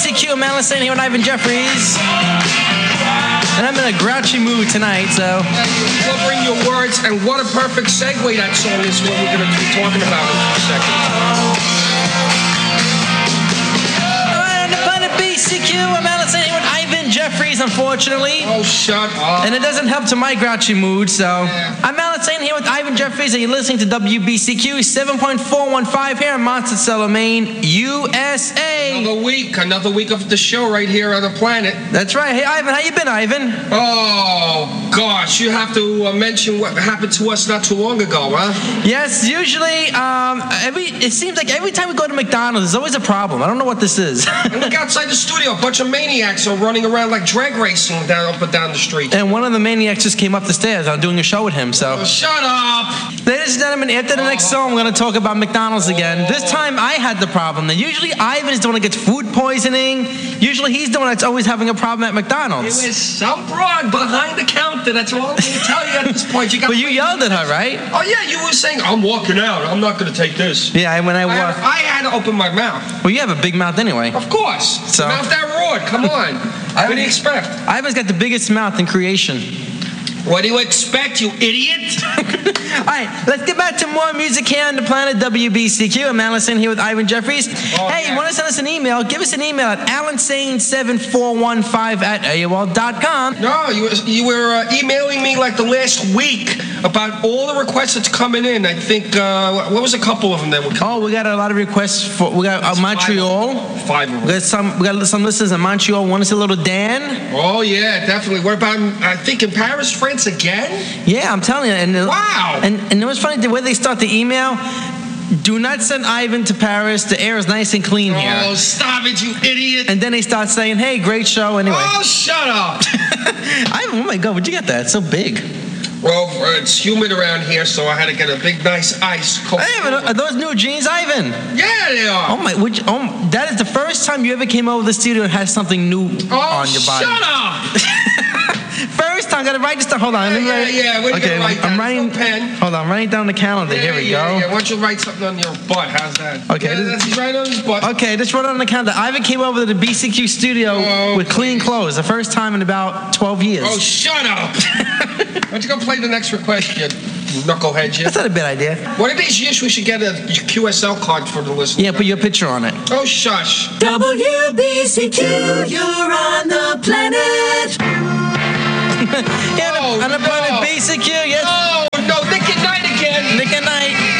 WBCQ, I'm Alan Sane here with Ivan Jeffries. And I'm in a grouchy mood tonight, so... We'll bring your words, and what a perfect segue that song is what we're going to be talking about in a second. Alright, on the Planet BCQ, I'm Alan Sane here with Ivan Jeffries, unfortunately. Oh, shut up. And it doesn't help to my grouchy mood, so... Yeah. I'm Alan Sane here with Ivan Jeffries, and you're listening to WBCQ 7.415 here in Monticello, Maine, USA. Another week of the show right here on the planet. That's right. Hey, Ivan, how you been, Ivan? Oh, gosh, you have to mention what happened to us not too long ago, huh? Yes, usually, it seems like every time we go to McDonald's, there's always a problem. I don't know what this is. And look outside the studio, a bunch of maniacs are running around like drag racing up and down the street. And one of the maniacs just came up the stairs. I'm doing a show with him, so... Oh, shut up! Ladies and gentlemen, after the next song, we're going to talk about McDonald's again. This time, I had the problem. Now, usually, Ivan is the one that gets food poisoning. Usually, he's the one that's always having a problem at McDonald's. It was some broad behind the counter. That's all I'm going to tell you at this point. But you yelled at her, right? Oh, yeah, you were saying, I'm walking out. I'm not going to take this. Yeah, when I walked... I had to open my mouth. Well, you have a big mouth anyway. Of course. So... Mouth that roared. Come on. What do you expect? Ivan's got the biggest mouth in creation. What do you expect, you idiot? All right, let's get back to more music here on the planet WBCQ. I'm Alan here with Ivan Jeffries. Hey, you want to send us an email? Give us an email at alansane7415@AOL.com. No, you were emailing me like the last week about all the requests that's coming in. I think, what was a couple of them that were coming? Oh, we got a lot of requests for, we got Montreal. Five of them. We got some listeners in Montreal. Want to see a little Dan? Oh, yeah, definitely. What about, I think, in Paris, France again? Yeah, I'm telling you. And, wow. And it was funny, the way they start the email, do not send Ivan to Paris. The air is nice and clean here. Oh, stop it, you idiot. And then they start saying, hey, great show anyway. Oh, shut up. Ivan, oh my God, where'd you get that? It's so big. Well, it's humid around here, so I had to get a big, nice ice cold. Hey, are those new jeans, Ivan? Yeah, they are. Oh, my, that is the first time you ever came over the studio and had something new on your body. Shut up. First time, gotta write this down. Hold on. Yeah. We're okay, gonna write down. I'm writing. No pen. Hold on, I'm writing down the calendar. Here we go. Yeah. Why don't you write something on your butt? How's that? Okay. Yeah, he's right on his butt. Okay, just wrote it on the calendar. Ivan came over to the BCQ studio with clean clothes. The first time in about 12 years. Oh, shut up. Why don't you go play the next request, you knucklehead, you? That's not a bad idea. One of these years we should get a QSL card for the listeners. Yeah, put your picture on it. Oh, shush. WBCQ, you're on the planet. On the planet BCQ, yes. No, Nick at Night again. Nick at Night.